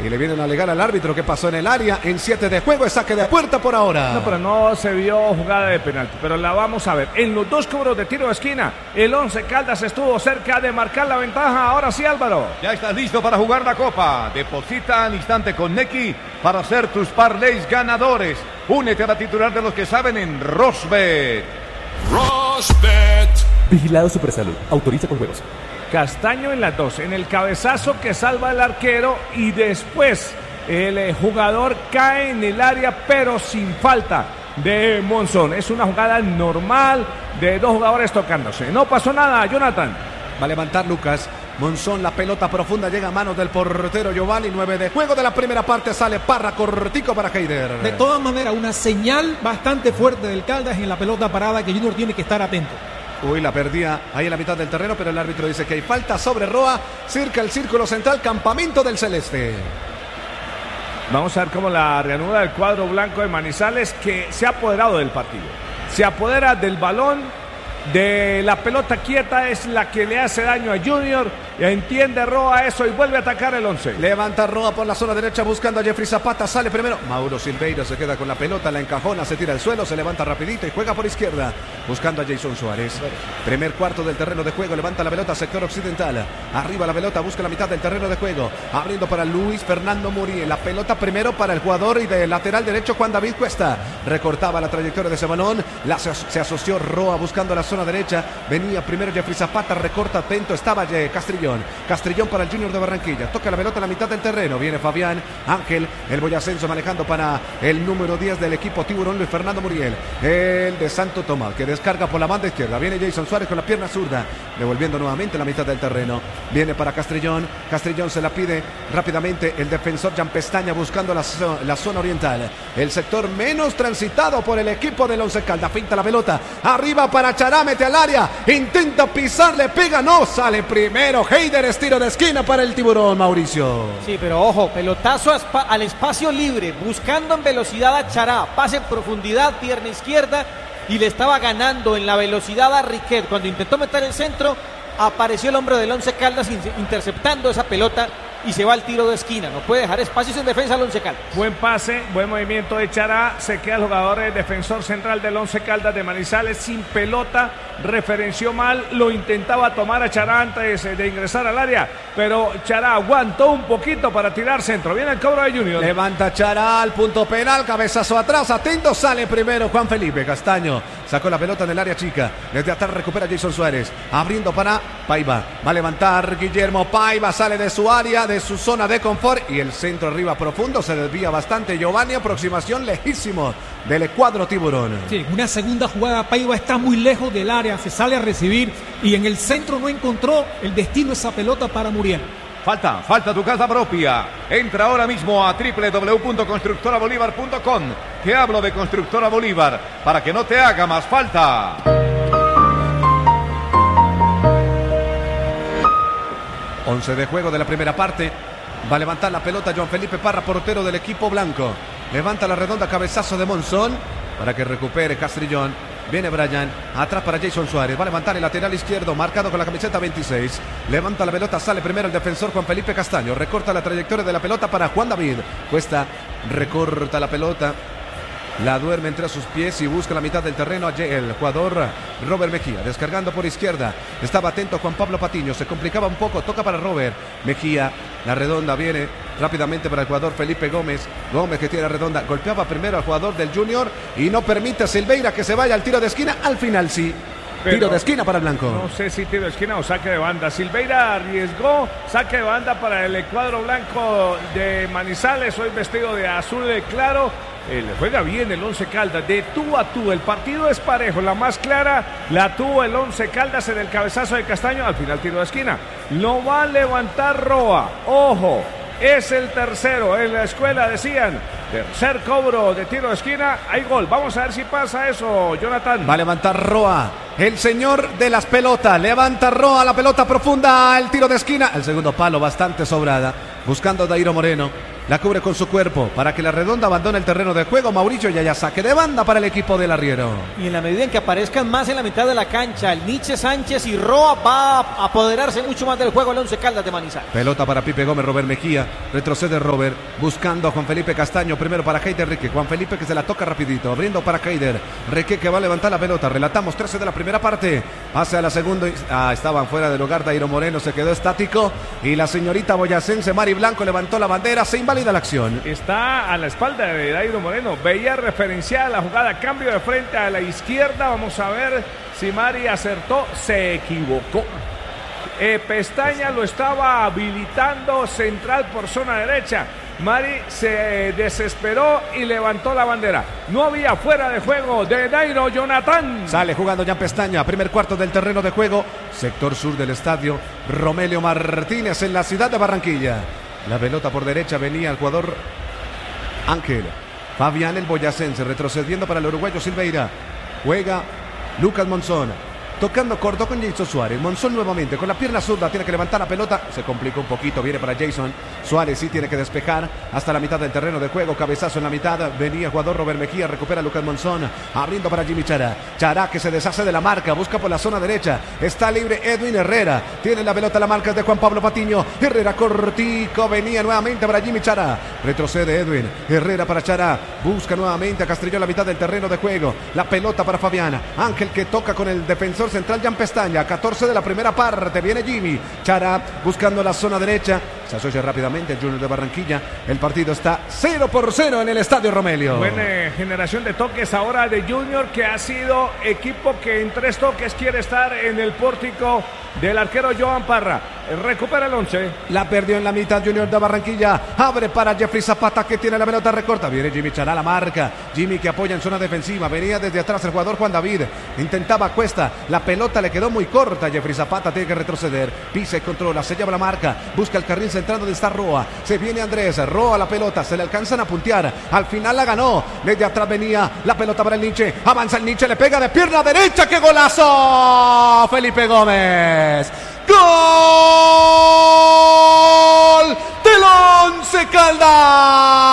Y le vienen a alegar al árbitro que pasó en el área. En 7 de juego es saque de puerta por ahora. No, pero no se vio jugada de penalti. Pero la vamos a ver. En los dos cobros de tiro de esquina, el Once Caldas estuvo cerca de marcar la ventaja. Ahora sí, Álvaro. Ya estás listo para jugar la copa. Deposita al instante con Nequi para hacer tus parlays ganadores. Únete a la titular de los que saben en Rosbet. Rosbet. Vigilado Supersalud. Autoriza con juegos. Castaño en las 2, en el cabezazo que salva el arquero y después el jugador cae en el área pero sin falta de Monzón. Es una jugada normal de dos jugadores tocándose. No pasó nada, Jonathan. Va a levantar Lucas Monzón, la pelota profunda llega a manos del portero Giovanni. 9 de juego de la primera parte, sale Parra, cortico para Heider. De todas maneras, una señal bastante fuerte del Caldas en la pelota parada que Junior tiene que estar atento. Uy, la perdía ahí en la mitad del terreno, pero el árbitro dice que hay falta sobre Roa, cerca el círculo central, campamento del Celeste. Vamos a ver cómo la reanuda el cuadro blanco de Manizales, que se ha apoderado del partido. Se apodera del balón, de la pelota quieta, es la que le hace daño a Junior. Entiende Roa eso y vuelve a atacar el Once. Levanta Roa por la zona derecha buscando a Jeffrey Zapata, sale primero. Mauro Silveira se queda con la pelota, la encajona, se tira al suelo, se levanta rapidito y juega por izquierda buscando a Jason Suárez. Primer cuarto del terreno de juego, levanta la pelota sector occidental. Arriba la pelota, busca la mitad del terreno de juego. Abriendo para Luis Fernando Muriel. La pelota primero para el jugador y de lateral derecho Juan David Cuesta. Recortaba la trayectoria de ese balón. Se asoció Roa buscando la zona derecha. Venía primero Jeffrey Zapata, recorta atento, estaba Castrillón para el Junior de Barranquilla. Toca la pelota en la mitad del terreno. Viene Fabián Ángel, el boyacense manejando para el número 10 del equipo Tiburón, Luis Fernando Muriel. El de Santo Tomás, que descarga por la banda izquierda. Viene Jason Suárez con la pierna zurda, devolviendo nuevamente la mitad del terreno. Viene para Castrillón. Castrillón se la pide rápidamente el defensor Jan Pestaña buscando la zona oriental. El sector menos transitado por el equipo del Once Caldas. Pinta la pelota. Arriba para Chará, mete al área. Intenta pisar, le pega, no. Sale primero Heider, estiro de esquina para el Tiburón, Mauricio. Sí, pero ojo, pelotazo al espacio libre, buscando en velocidad a Chará. Pase en profundidad, pierna izquierda. Y le estaba ganando en la velocidad a Riquet. Cuando intentó meter el centro, apareció el hombre del Once Caldas interceptando esa pelota y se va al tiro de esquina. No puede dejar espacios en defensa al Once Caldas. Buen pase, buen movimiento de Chará. Se queda el jugador defensor central del Once Caldas de Manizales sin pelota. Referenció mal, lo intentaba tomar a Chará antes de ingresar al área, pero Chará aguantó un poquito para tirar centro. Viene el cobro de Junior. Levanta Chará al punto penal, cabezazo atrás, atento, sale primero Juan Felipe Castaño. Sacó la pelota en el área chica. Desde atrás recupera Jason Suárez. Abriendo para Paiva. Va a levantar Guillermo Paiva. Sale de su área, de su zona de confort. Y el centro arriba profundo. Se desvía bastante Giovanni. Aproximación lejísimo del cuadro Tiburón. Sí, una segunda jugada. Paiva está muy lejos del área. Se sale a recibir. Y en el centro no encontró el destino esa pelota para Muriel. Falta tu casa propia. Entra ahora mismo a www.constructorabolívar.com. Que hablo de Constructora Bolívar para que no te haga más falta. Once de juego de la primera parte. Va a levantar la pelota Joan Felipe Parra, portero del equipo blanco. Levanta la redonda, cabezazo de Monzón para que recupere Castrillón. Viene Brian, atrás para Jason Suárez. Va a levantar el lateral izquierdo, marcado con la camiseta 26. Levanta la pelota, sale primero el defensor Juan Felipe Castaño. Recorta la trayectoria de la pelota para Juan David. Cuesta, recorta la pelota. La duerme entre sus pies y busca la mitad del terreno. El jugador Robert Mejía, descargando por izquierda. Estaba atento Juan Pablo Patiño, se complicaba un poco, toca para Robert Mejía. La redonda viene rápidamente para el jugador Felipe Gómez. Gómez que tiene la redonda, golpeaba primero al jugador del Junior y no permite a Silveira que se vaya al tiro de esquina. Al final sí. Pero tiro de esquina para el blanco. No sé si tiro de esquina o saque de banda. Silveira arriesgó saque de banda para el cuadro blanco de Manizales, hoy vestido de azul claro. Juega bien el Once Caldas, de tú a tú, el partido es parejo, la más clara la tuvo el Once Caldas en el cabezazo de Castaño, al final tiro de esquina, lo va a levantar Roa, ojo, es el tercero, en la escuela decían, tercer cobro de tiro de esquina, hay gol, vamos a ver si pasa eso, Jonathan. Va a levantar Roa, el señor de las pelotas, levanta Roa la pelota profunda, el tiro de esquina, el segundo palo bastante sobrada, buscando a Dairo Moreno. La cubre con su cuerpo para que la redonda abandone el terreno de juego. Mauricio Yaya, saque de banda para el equipo del arriero. Y en la medida en que aparezcan más en la mitad de la cancha, el Nietzsche, Sánchez y Roa va a apoderarse mucho más del juego el Once Caldas de Manizales. Pelota para Pipe Gómez, Robert Mejía. Retrocede Robert, buscando a Juan Felipe Castaño. Primero para Heider Rique. Juan Felipe que se la toca rapidito, abriendo para Heider Rique que va a levantar la pelota. Relatamos 13 de la primera parte. Pase a la segunda. Estaban fuera del lugar. Dairo Moreno se quedó estático. Y la señorita boyacense Mari Blanco levantó la bandera. Se invalida la acción. Está a la espalda de Dairo Moreno. Veía referenciada la jugada. Cambio de frente a la izquierda. Vamos a ver si Mari acertó. Se equivocó. Pestaña lo estaba habilitando central por zona derecha. Mari se desesperó y levantó la bandera. No había fuera de juego de Dairo Jonathan. Sale jugando Jan Pestaña, primer cuarto del terreno de juego, sector sur del estadio. Romelio Martínez en la ciudad de Barranquilla. La pelota por derecha venía el jugador Ángel Fabián el boyacense, retrocediendo para el uruguayo Silveira. Juega Lucas Monzón. Tocando corto con Jason Suárez. Monzón nuevamente con la pierna zurda. Tiene que levantar la pelota. Se complica un poquito. Viene para Jason. Suárez sí tiene que despejar hasta la mitad del terreno de juego. Cabezazo en la mitad. Venía el jugador Robert Mejía. Recupera a Lucas Monzón. Abriendo para Jimmy Chará. Chará que se deshace de la marca. Busca por la zona derecha. Está libre Edwin Herrera. Tiene la pelota. La marca es de Juan Pablo Patiño. Herrera cortico. Venía nuevamente para Jimmy Chará. Retrocede Edwin. Herrera para Chará. Busca nuevamente a Castrillón la mitad del terreno de juego. La pelota para Fabián. Ángel que toca con el defensor central Jan Pestaña, 14 de la primera parte, viene Jimmy Chará buscando la zona derecha, se asocia rápidamente el Junior de Barranquilla. El partido está 0-0 en el Estadio Romelio. Buena generación de toques ahora de Junior, que ha sido equipo que en 3 toques quiere estar en el pórtico del arquero Joan Parra. Recupera el 11. La perdió en la mitad Junior de Barranquilla. Abre para Jeffrey Zapata que tiene la pelota, recorta. Viene Jimmy Chará, la marca. Jimmy que apoya en zona defensiva. Venía desde atrás el jugador Juan David. Intentaba Cuesta. La pelota le quedó muy corta. Jeffrey Zapata tiene que retroceder. Pisa y controla. Se lleva la marca. Busca el carril central donde está Roa. Se viene Andrés. Roa la pelota. Se le alcanzan a puntear. Al final la ganó. Desde atrás venía la pelota para el Nietzsche. Avanza el Nietzsche. Le pega de pierna derecha. ¡Qué golazo! Felipe Gómez. ¡Gol del Once Caldas!